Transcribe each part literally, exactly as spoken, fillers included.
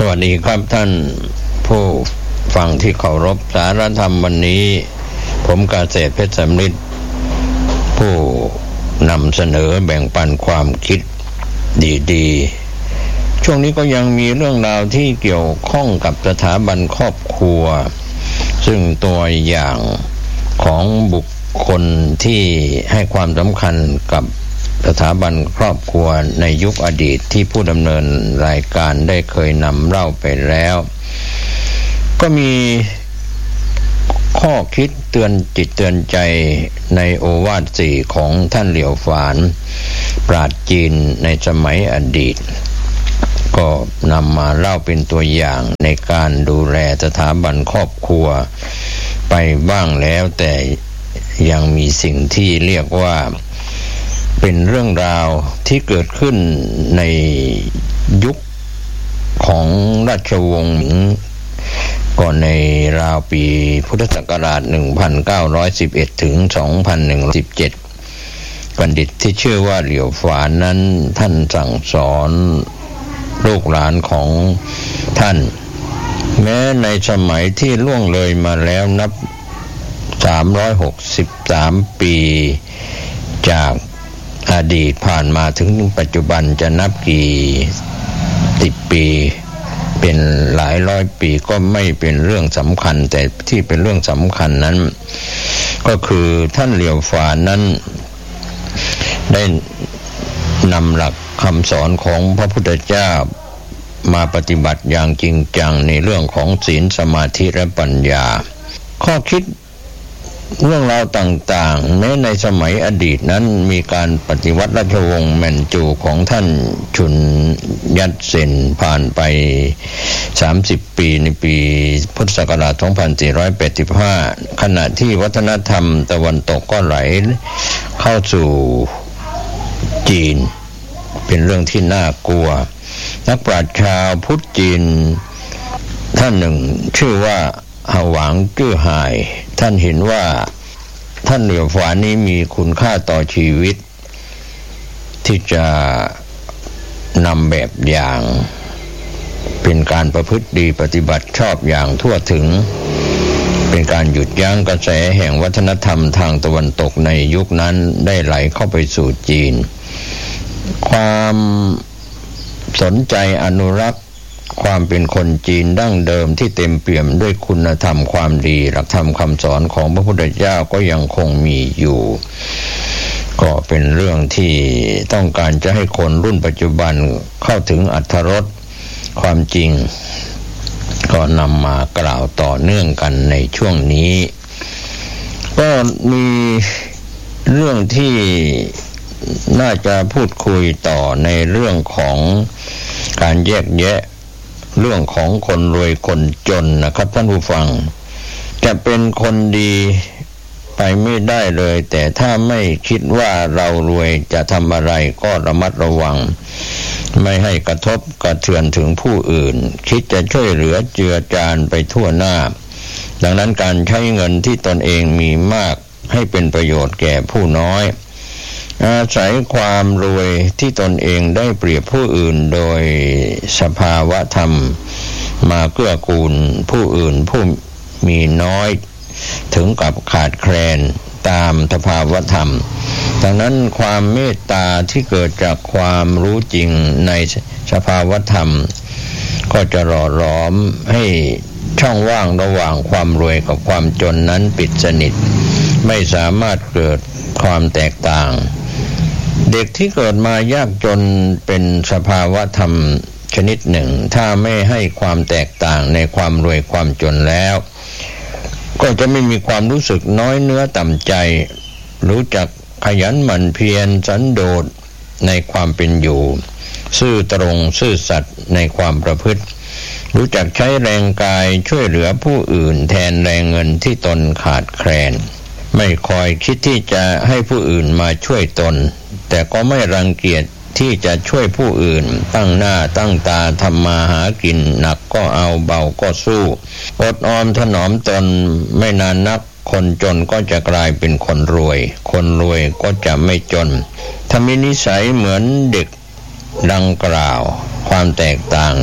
สวัสดีครับท่านผู้ฟังที่เคารพสาระธรรมวันนี้ผมเกษตรเพชรสำริดผู้นำเสนอแบ่งปันความคิดดีๆช่วงนี้ก็ยังมีเรื่องราวที่เกี่ยวข้องกับสถาบันครอบครัวซึ่งตัวอย่างของบุคคลที่ให้ความสำคัญกับสถาบันครอบครัวในยุคอดีตที่ผู้ดำเนินรายการได้เคยนำเล่าไปแล้วก็มีข้อคิดเตือนจิตเตือนใจในโอวาทสี่ของท่านเหลียวฝานปราชญ์จีนในสมัยอดีตก็นำมาเล่าเป็นตัวอย่างในการดูแลสถาบันครอบครัวไปบ้างแล้วแต่ยังมีสิ่งที่เรียกว่าเป็นเรื่องราวที่เกิดขึ้นในยุคของราชวงศ์หมิงก่อนในราวปีพุทธศักราชหนึ่งพันเก้าร้อยสิบเอ็ดถึงสองพันหนึ่งร้อยสิบเจ็ดบัณฑิตที่ชื่อว่าเหลียวฝานนั้นท่านสั่งสอนลูกหลานของท่านแม้ในสมัยที่ล่วงเลยมาแล้วนับสามร้อยหกสิบสามปีจากอดีตผ่านมาถึงปัจจุบันจะนับกี่สิบปีเป็นหลายร้อยปีก็ไม่เป็นเรื่องสำคัญแต่ที่เป็นเรื่องสำคัญนั้นก็คือท่านเหลียวฝานนั้นได้นำหลักคำสอนของพระพุทธเจ้ามาปฏิบัติอย่างจริงจังในเรื่องของศีลสมาธิและปัญญาข้อคิดเรื่องราวต่างๆแม้ในสมัยอดีตนั้นมีการปฏิวัติราชวงศ์แมนจูของท่านชุนยัตเซนผ่านไปสามสิบปีในปีพุทธศักราชสองพันสี่ร้อยแปดสิบห้าขณะที่วัฒนธรรมตะวันตกก็ไหลเข้าสู่จีนเป็นเรื่องที่น่ากลัวนักปราชญ์ชาวพุทธจีนท่านหนึ่งชื่อว่าหาหวังจื้อหายท่านเห็นว่าท่านเหลียวฝานนี้มีคุณค่าต่อชีวิตที่จะนำแบบอย่างเป็นการประพฤติดีปฏิบัติชอบอย่างทั่วถึงเป็นการหยุดยั้งกระแสแห่งวัฒนธรรมทางตะวันตกในยุคนั้นได้ไหลเข้าไปสู่จีนความสนใจอนุรักษ์ความเป็นคนจีนดั้งเดิมที่เต็มเปี่ยมด้วยคุณธรรมความดีหลักธรรมคำสอนของพระพุทธเจ้าก็ยังคงมีอยู่ก็เป็นเรื่องที่ต้องการจะให้คนรุ่นปัจจุบันเข้าถึงอรรถรสความจริงก็นำมากล่าวต่อเนื่องกันในช่วงนี้ก็มีเรื่องที่น่าจะพูดคุยต่อในเรื่องของการแยกแยะเรื่องของคนรวยคนจนนะครับท่านผู้ฟังจะเป็นคนดีไปไม่ได้เลยแต่ถ้าไม่คิดว่าเรารวยจะทำอะไรก็ระมัดระวังไม่ให้กระทบกระเทือนถึงผู้อื่นคิดจะช่วยเหลือเจือจานไปทั่วหน้าดังนั้นการใช้เงินที่ตนเองมีมากให้เป็นประโยชน์แก่ผู้น้อยอาศัยความรวยที่ตนเองได้เปรียบผู้อื่นโดยสภาวะธรรมมาเกื้อกูลผู้อื่นผู้มีน้อยถึงกับขาดแคลนตามสภาวะธรรมดังนั้นความเมตตาที่เกิดจากความรู้จริงในสภาวะธรรมก็จะหล่อหลอมให้ช่องว่างระหว่างความรวยกับความจนนั้นปิดสนิทไม่สามารถเกิดความแตกต่างเด็กที่เกิดมายากจนเป็นสภาวะธรรมชนิดหนึ่งถ้าไม่ให้ความแตกต่างในความรวยความจนแล้วก็จะไม่มีความรู้สึกน้อยเนื้อต่ำใจรู้จักขยันหมั่นเพียรสันโดษในความเป็นอยู่ซื่อตรงซื่อสัตย์ในความประพฤติรู้จักใช้แรงกายช่วยเหลือผู้อื่นแทนแรงเงินที่ตนขาดแคลนไม่คอยคิดที่จะให้ผู้อื่นมาช่วยตนแต่ก็ไม่รังเกียจที่จะช่วยผู้อื่นตั้งหน้าตั้งตาทำมาหากินหนักก็เอาเบาก็สู้อดออมถนอมตนไม่นานนักคนจนก็จะกลายเป็นคนรวยคนรวยก็จะไม่จนถ้ามีนิสัยเหมือนเด็กดังกล่าวความแตกต่างจะ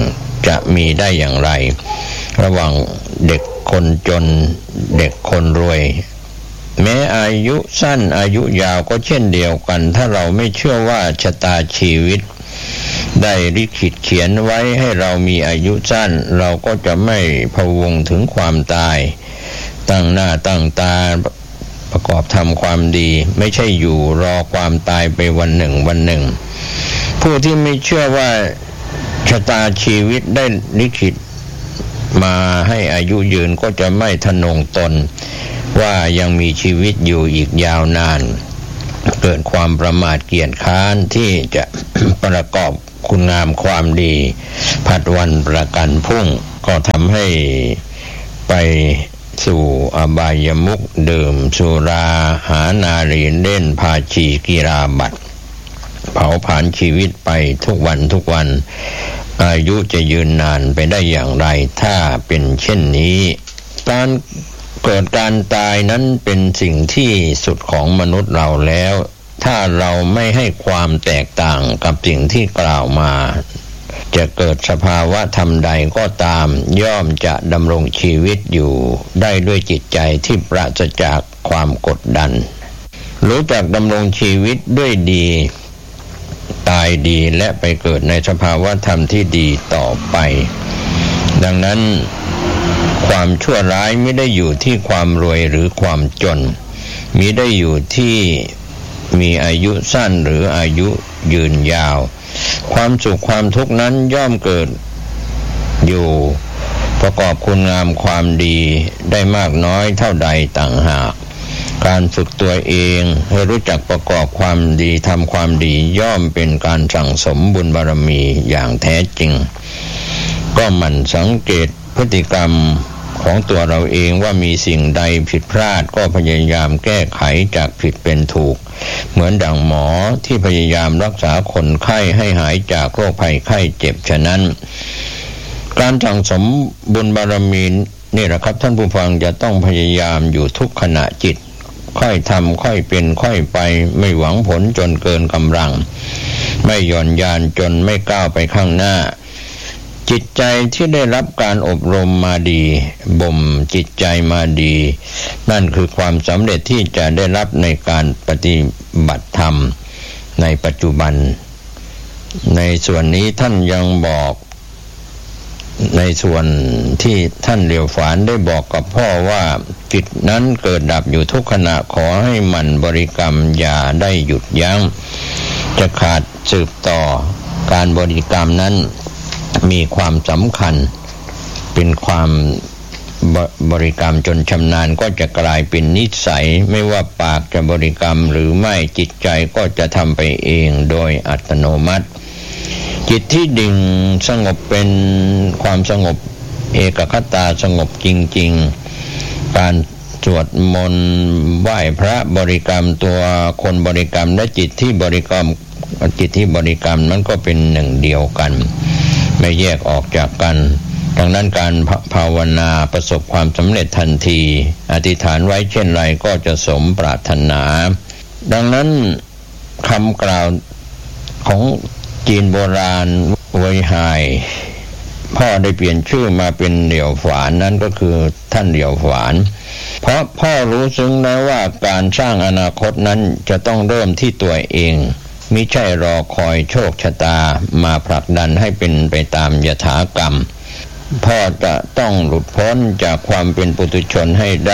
จะมีได้อย่างไรระหว่างเด็กคนจนเด็กคนรวยแม้อายุสั้นอายุยาวก็เช่นเดียวกันถ้าเราไม่เชื่อว่าชะตาชีวิตได้ลิขิตเขียนไว้ให้เรามีอายุสั้นเราก็จะไม่พะวงถึงความตายตั้งหน้าตั้งตาประกอบทำความดีไม่ใช่อยู่รอความตายไปวันหนึ่งวันหนึ่งผู้ที่ไม่เชื่อว่าชะตาชีวิตได้ลิขิตมาให้อายุยืนก็จะไม่ทะนงตนว่ายังมีชีวิตอยู่อีกยาวนานเกิดความประมาทเกียจค้านที่จะ ประกอบคุณงามความดีผัดวันประกันพรุ่งก็ทำให้ไปสู่อบายมุขดื่มสุราหานารีเล่นพาชีกีฬาบัตรเผาผลาญชีวิตไปทุกวันทุกวันอายุจะยืนนานไปได้อย่างไรถ้าเป็นเช่นนี้การเกิดการตายนั้นเป็นสิ่งที่สุดของมนุษย์เราแล้วถ้าเราไม่ให้ความแตกต่างกับสิ่งที่กล่าวมาจะเกิดสภาวะธรรมใดก็ตามย่อมจะดำรงชีวิตอยู่ได้ด้วยจิตใจที่ปราศจากความกดดันรู้จักดำรงชีวิตด้วยดีตายดีและไปเกิดในสภาวะธรรมที่ดีต่อไปดังนั้นความชั่วร้ายไม่ได้อยู่ที่ความรวยหรือความจนมิได้อยู่ที่มีอายุสั้นหรืออายุยืนยาวความสุขความทุกข์นั้นย่อมเกิดอยู่ประกอบคุณงามความดีได้มากน้อยเท่าใดต่างหากการฝึกตัวเองให้รู้จักประกอบความดีทำความดีย่อมเป็นการสั่งสมบุญบารมีอย่างแท้จริงก็หมั่นสังเกตพฤติกรรมของตัวเราเองว่ามีสิ่งใดผิดพลาดก็พยายามแก้ไขจากผิดเป็นถูกเหมือนดั่งหมอที่พยายามรักษาคนไข้ให้หายจากโรคภัยไข้เจ็บฉะนั้นการสั่งสมบุญบารมีนี่แหละครับท่านผู้ฟังจะต้องพยายามอยู่ทุกขณะจิตค่อยทำค่อยเป็นค่อยไปไม่หวังผลจนเกินกำลังไม่หย่อนยานจนไม่ก้าวไปข้างหน้าจิตใจที่ได้รับการอบรมมาดีบ่มจิตใจมาดีนั่นคือความสำเร็จที่จะได้รับในการปฏิบัติธรรมในปัจจุบันในส่วนนี้ท่านยังบอกในส่วนที่ท่านเหลียวฝานได้บอกกับพ่อว่าจิตนั้นเกิดดับอยู่ทุกขณะขอให้หมั่นบริกรรมอย่าได้หยุดยั้งจะขาดสืบต่อการบริกรรมนั้นมีความสำคัญเป็นความบบริกรรมจนชำนาญก็จะกลายเป็นนิสัยไม่ว่าปากจะบริกรรมหรือไม่จิตใจก็จะทำไปเองโดยอัตโนมัติจิตที่ดิ่งสงบเป็นความสงบเอกคตาสงบจริงๆการสวดมนต์ไหว้พระบริกรรมตัวคนบริกรรมและจิตที่บริกรรมจิตที่บริกรรมนั้นก็เป็นหนึ่งเดียวกันไม่แยกออกจากกันดังนั้นการภาวนาประสบความสำเร็จทันทีอธิษฐานไว้เช่นไรก็จะสมปรารถนาดังนั้นคำกล่าวของจีนโบราณไว้หายพ่อได้เปลี่ยนชื่อมาเป็นเหลียวฝานนั่นก็คือท่านเหลียวฝานเพราะพ่อรู้ซึ้งนะว่าการสร้างอนาคตนั้นจะต้องเริ่มที่ตัวเองมิใช่รอคอยโชคชะตามาผลักดันให้เป็นไปตามยถากรรมพ่อจะต้องหลุดพ้นจากความเป็นปุถุชนให้ได้